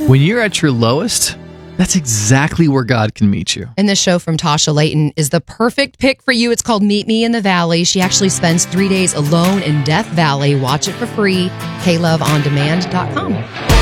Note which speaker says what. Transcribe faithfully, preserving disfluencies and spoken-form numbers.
Speaker 1: When you're at your lowest, that's exactly where God can meet you.
Speaker 2: And this show from Tasha Layton is the perfect pick for you. It's called Meet Me in the Valley. She actually spends three days alone in Death Valley. Watch it for free. K love on demand dot com.